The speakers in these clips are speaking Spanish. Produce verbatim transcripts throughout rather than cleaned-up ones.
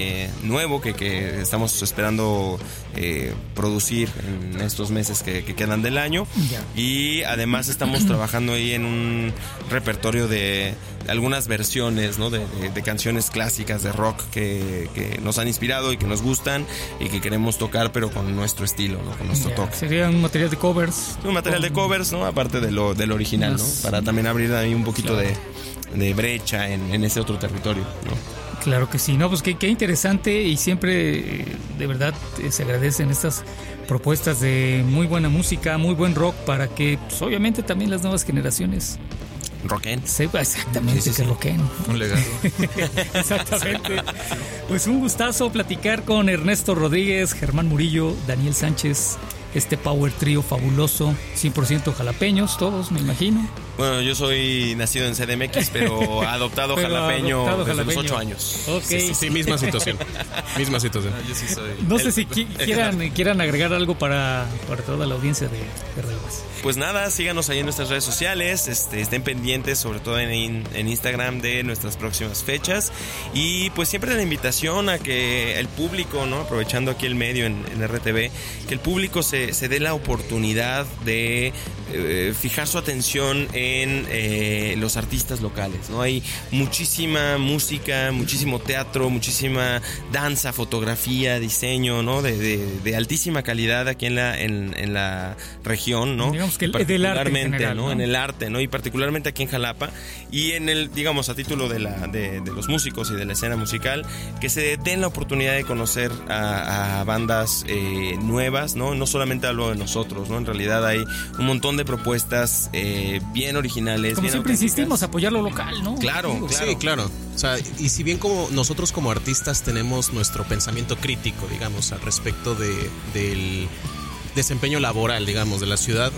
Eh, nuevo que, que estamos esperando eh, producir en estos meses que, que quedan del año. Ya. Y además estamos trabajando ahí en un repertorio de, de algunas versiones, ¿no? de, de, de canciones clásicas de rock que, que nos han inspirado y que nos gustan y que queremos tocar, pero con nuestro estilo, ¿no? Con nuestro Ya, toque. sería un material de covers. Un material con... de covers, ¿no? Aparte de lo, de lo original, ¿no? Para también abrir ahí un poquito claro. de, de brecha en, en ese otro territorio, ¿no? Claro que sí, no, pues qué, qué interesante, y siempre eh, de verdad eh, se agradecen estas propuestas de muy buena música, muy buen rock, para que pues, obviamente también las nuevas generaciones rocken. sepa exactamente Sí, sí, que sí. rocken. Un legado. Exactamente. Pues un gustazo platicar con Ernesto Rodríguez, Germán Murillo, Daniel Sánchez, este power trío fabuloso, cien por ciento jalapeños, todos, me imagino. Bueno, yo soy nacido en C D M X, pero adoptado Pero jalapeño adoptado desde jalapeño. los ocho años. Ok. Sí, sí, sí, misma situación. Misma situación. Yo sí soy. No el- sé si qui- quieran, quieran agregar algo para, para toda la audiencia de, de Reguas. Pues nada, síganos ahí en nuestras redes sociales, este, estén pendientes, sobre todo en, en Instagram, de nuestras próximas fechas. Y pues siempre la invitación a que el público, ¿no? Aprovechando aquí el medio en, en R T V, que el público se, se dé la oportunidad de eh, fijar su atención en eh, los artistas locales, ¿no? Hay muchísima música, muchísimo teatro, muchísima danza, fotografía, diseño, ¿no? De, de, de altísima calidad aquí en la, en, en la región, ¿no? Digamos que el- del arte en Particularmente, general, ¿no? ¿no? En el arte, ¿no? Y particularmente aquí en Jalapa, y en el, digamos, a título de, la, de, de los músicos y de la escena musical, que se den la oportunidad de conocer a, a bandas eh, nuevas, ¿no? No solamente hablo de nosotros, ¿no? En realidad hay un montón de propuestas eh, bien originales, Como bien siempre auténticas. insistimos, apoyar lo local, ¿no? Claro, Digo, claro. Sí, claro. O sea, y si bien como nosotros como artistas tenemos nuestro pensamiento crítico, digamos, al respecto de, del desempeño laboral, digamos, de la ciudad,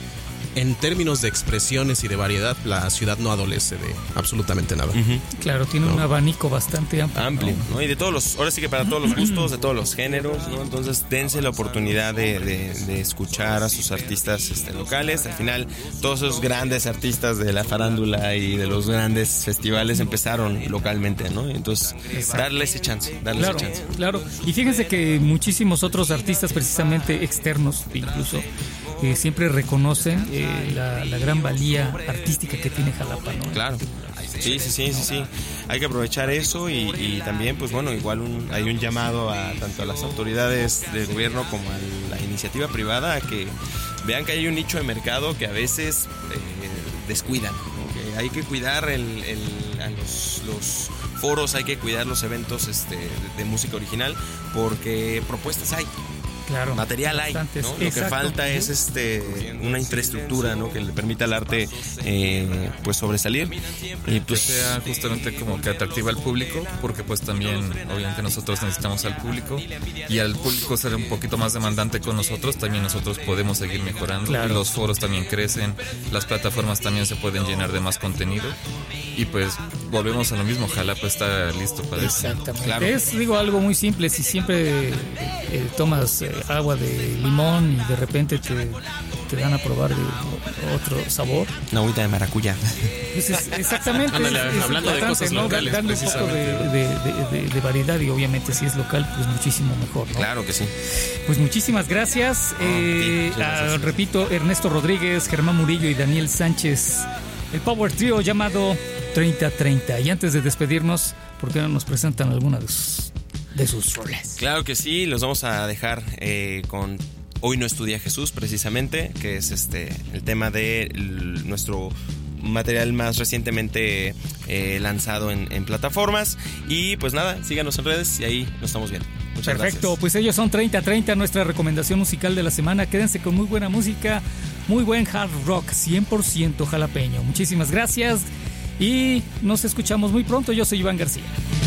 en términos de expresiones y de variedad, la ciudad no adolece de absolutamente nada. Ujú. Claro, tiene un abanico bastante amplio. Amplio, ¿no? ¿no? Y de todos los, ahora sí que para todos los gustos, de todos los géneros, ¿no? Entonces dense la oportunidad de, de, de escuchar a sus artistas este, locales. Al final, todos esos grandes artistas de la farándula y de los grandes festivales empezaron localmente, ¿no? Entonces, Exacto. darle ese chance, darle Claro, ese chance. claro. Y fíjense que muchísimos otros artistas, precisamente externos incluso, eh, siempre reconocen eh, la, la gran valía artística que tiene Jalapa, ¿no? Claro. Sí, sí, sí, sí, sí. Hay que aprovechar eso y, y también, pues bueno, igual un, hay un llamado a tanto a las autoridades del gobierno como a la iniciativa privada a que vean que hay un nicho de mercado que a veces eh, descuidan, ¿no? Que hay que cuidar el, el, a los, los foros, hay que cuidar los eventos este, de, de música original, porque propuestas hay. Claro. Material hay, ¿no? Bastantes. Lo que Exacto. falta es este una infraestructura, ¿no? Que le permita al arte eh, pues sobresalir y Que pues sea justamente como que atractiva al público, porque pues también obviamente nosotros necesitamos al público, y al público ser un poquito más demandante con nosotros, también nosotros podemos seguir mejorando. Claro. Los foros también crecen, las plataformas también se pueden llenar de más contenido, y pues volvemos a lo mismo, Jalapa está listo para eso. Exactamente. Claro. Es, digo, algo muy simple. Si siempre eh, tomas eh, agua de limón y de repente te, te dan a probar de otro sabor, una agüita de maracuyá. pues es, exactamente. Ándale, es- es hablando de importante, cosas ¿no? locales, Darle un poco de, de, de- de- de variedad, y obviamente si es local, pues muchísimo mejor, ¿no? Claro que sí. Pues muchísimas gracias. Eh, muchas gracias. ah, repito, Ernesto Rodríguez, Germán Murillo y Daniel Sánchez, el Power Trio llamado treinta treinta. Y antes de despedirnos, ¿por qué no nos presentan alguna de sus, de sus roles? Claro que sí, los vamos a dejar eh, con Hoy no estudia Jesús, precisamente, que es este el tema de l- nuestro material más recientemente eh, lanzado en, en plataformas. Y pues nada, síganos en redes y ahí nos estamos viendo. Muchas Perfecto, gracias. pues ellos son treinta treinta, nuestra recomendación musical de la semana. Quédense con muy buena música, muy buen hard rock, cien por ciento jalapeño. Muchísimas gracias y nos escuchamos muy pronto. Yo soy Iván García.